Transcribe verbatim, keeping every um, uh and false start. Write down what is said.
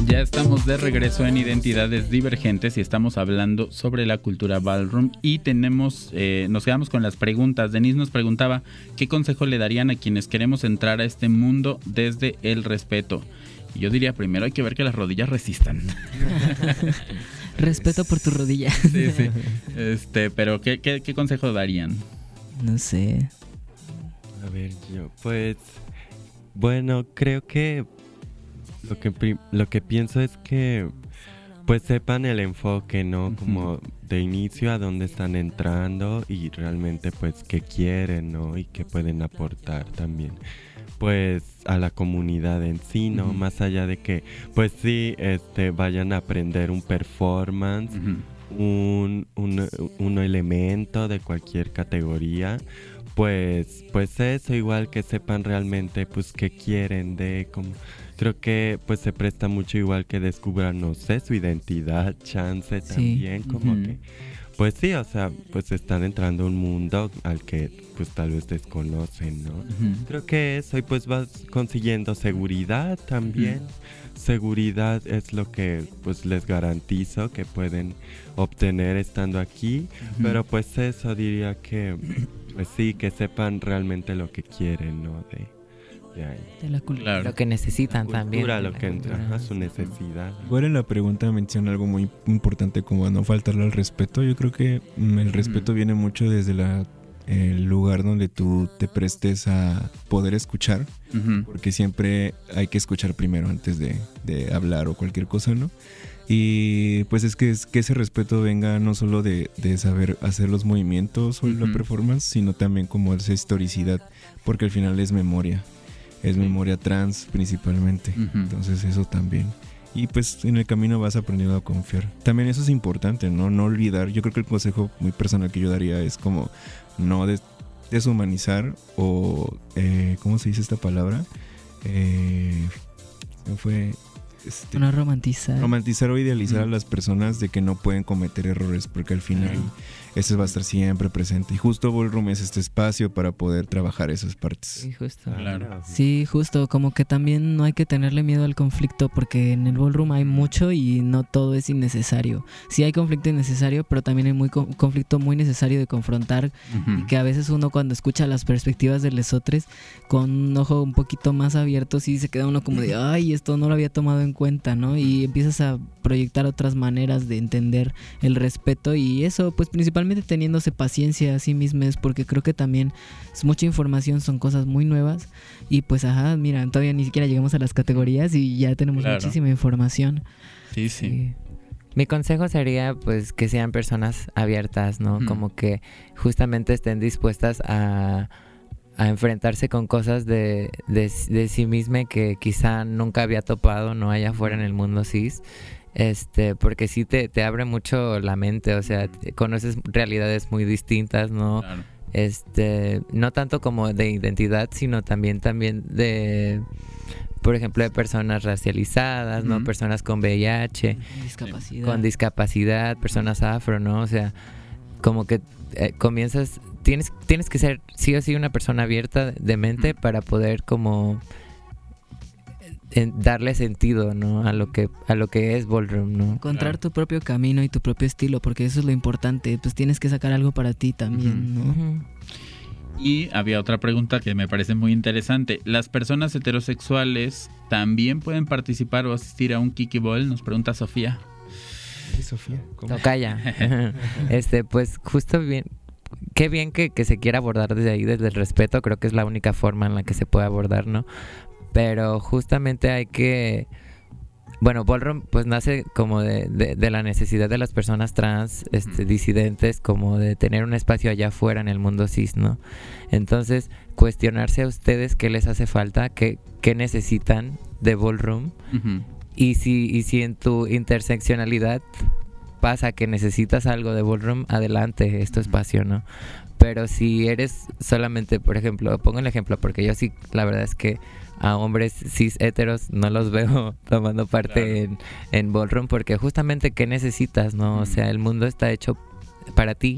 Ya estamos de regreso en Identidades Divergentes y estamos hablando sobre la cultura ballroom y tenemos, eh, nos quedamos con las preguntas. Denise nos preguntaba ¿qué consejo le darían a quienes queremos entrar a este mundo desde el respeto? Y yo diría primero hay que ver que las rodillas resistan. Respeto por tu rodilla. Sí, sí. Este, pero ¿qué, qué, qué consejo darían? No sé. A ver, yo, pues, bueno, creo que lo que prim- lo que pienso es que, pues, sepan el enfoque, ¿no? Uh-huh. Como de inicio a dónde están entrando y realmente, pues, qué quieren, ¿no? Y qué pueden aportar también, pues, a la comunidad en sí, ¿no? Uh-huh. Más allá de que, pues, sí, este, vayan a aprender un performance, uh-huh. un, un, un elemento de cualquier categoría. Pues, pues eso, igual que sepan realmente pues qué quieren de como, creo que pues se presta mucho igual que descubran, no sé, su identidad, chance sí. También, como uh-huh. que, pues sí, o sea, pues están entrando a un mundo al que pues tal vez desconocen, ¿no? Uh-huh. Creo que eso, y pues vas consiguiendo seguridad también. Uh-huh. Seguridad es lo que pues les garantizo que pueden obtener estando aquí, uh-huh. Pero pues eso diría que pues sí, que sepan realmente lo que quieren, ¿no? De, de ahí. De la cultura. Claro. Lo que necesitan la también. Cultura, lo que entra, a su necesidad. Igual en la pregunta menciona algo muy importante como no faltarle al respeto. Yo creo que mm, el respeto mm. viene mucho desde la, el lugar donde tú te prestes a poder escuchar. Uh-huh. Porque siempre hay que escuchar primero antes de, de hablar o cualquier cosa, ¿no? Y pues es que, es que ese respeto venga no solo de, de saber hacer los movimientos o uh-huh. la performance, sino también como esa historicidad, porque al final es memoria, es uh-huh. memoria trans principalmente, uh-huh. entonces eso también. Y pues en el camino vas aprendiendo a confiar. También eso es importante, ¿no? No olvidar, yo creo que el consejo muy personal que yo daría es como no des- deshumanizar o, eh, ¿cómo se dice esta palabra? Eh, fue... Este, no romantizar romantizar o idealizar mm. a las personas de que no pueden cometer errores, porque al final mm. ese va a estar siempre presente y justo Ballroom es este espacio para poder trabajar esas partes. Sí, justo. Claro. Sí, justo, como que también no hay que tenerle miedo al conflicto, porque en el Ballroom hay mucho y no todo es innecesario. Sí hay conflicto innecesario, pero también hay muy co- conflicto muy necesario de confrontar, uh-huh. y que a veces uno cuando escucha las perspectivas de lesotres con un ojo un poquito más abierto sí se queda uno como de ay, esto no lo había tomado en cuenta, ¿no? Y empiezas a proyectar otras maneras de entender el respeto y eso, pues principalmente teniéndose paciencia a sí mismos, porque creo que también es mucha información, son cosas muy nuevas y pues ajá, mira, todavía ni siquiera llegamos a las categorías y ya tenemos claro. muchísima información. Sí, sí. sí. Mi consejo sería pues que sean personas abiertas, ¿no? Mm. Como que justamente estén dispuestas a a enfrentarse con cosas de, de, de sí misma que quizá nunca había topado, no allá afuera en el mundo cis, este, porque sí te, te abre mucho la mente, o sea, conoces realidades muy distintas, ¿no? Claro. Este, no tanto como de identidad, sino también, también de, por ejemplo, de personas racializadas, ¿no? Uh-huh. Personas con V I H, discapacidad. con discapacidad, personas afro, ¿no? O sea, como que eh, comienzas... Tienes, tienes que ser sí o sí una persona abierta de mente para poder como eh, darle sentido, ¿no? A lo que a lo que es Ballroom, ¿no? Encontrar tu propio camino y tu propio estilo, porque eso es lo importante. Pues tienes que sacar algo para ti también, uh-huh. ¿no? Uh-huh. Y había otra pregunta que me parece muy interesante. ¿Las personas heterosexuales también pueden participar o asistir a un Kiki Ball? Nos pregunta Sofía. Sí, Sofía. ¿Cómo? Tocaya. este, pues justo bien... Qué bien que, que se quiera abordar desde ahí, desde el respeto. Creo que es la única forma en la que se puede abordar, ¿no? Pero justamente hay que... Bueno, Ballroom pues nace como de, de, de la necesidad de las personas trans, este, disidentes, como de tener un espacio allá afuera en el mundo cis, ¿no? Entonces, cuestionarse a ustedes qué les hace falta, qué, qué necesitan de Ballroom, uh-huh. y si, y si en tu interseccionalidad pasa que necesitas algo de Ballroom, adelante, es tu espacio, ¿no? Pero si eres solamente, por ejemplo, pongo el ejemplo porque yo sí, la verdad es que a hombres cis heteros no los veo tomando parte claro. en, en Ballroom, porque justamente ¿qué necesitas, no? O sea, el mundo está hecho para ti,